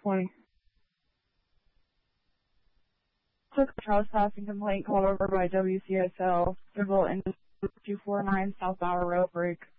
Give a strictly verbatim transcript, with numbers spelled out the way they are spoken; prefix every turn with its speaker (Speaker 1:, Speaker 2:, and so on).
Speaker 1: twenty. Took a trespassing complaint called over by W C S L, Civil Industry two forty-nine South Bower Road Break.